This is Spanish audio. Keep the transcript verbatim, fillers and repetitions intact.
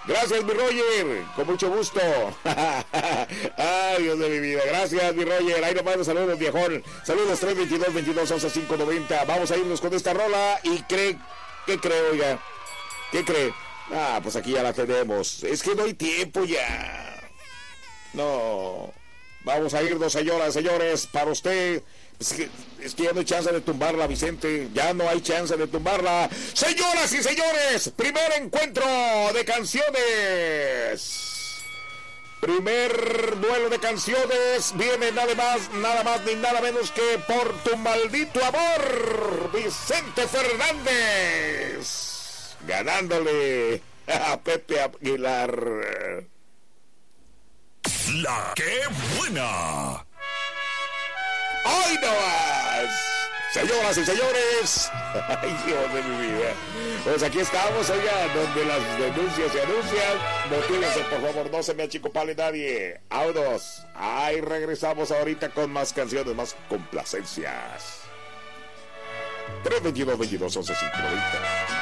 Gracias, mi Roger, con mucho gusto. Ay, Dios de mi vida. Gracias, mi Roger. Ahí nomás, saludos, viejón. Saludos, tres veintidós, veintidós, once, cinco noventa. Vamos a irnos con esta rola. Y cree, ¿qué cree, oiga? ¿Qué cree? Ah, pues aquí ya la tenemos. Es que no hay tiempo ya. No. Vamos a irnos, señoras, señores, para usted. Es que, es que ya no hay chance de tumbarla, Vicente. Ya no hay chance de tumbarla. Señoras y señores, primer encuentro de canciones. Primer duelo de canciones. Viene nada más, nada más ni nada menos que Por tu maldito amor, Vicente Fernández. Ganándole a Pepe Aguilar. La que buena. ¡Ay, no más! Señoras y señores, ¡ay, Dios de mi vida! Pues aquí estamos, oiga, donde las denuncias se anuncian. No cuídense, por favor, no se me achicopale nadie. Audos. Ahí regresamos ahorita con más canciones, más complacencias. tres veintidós, veintidós, once, cinco noventa.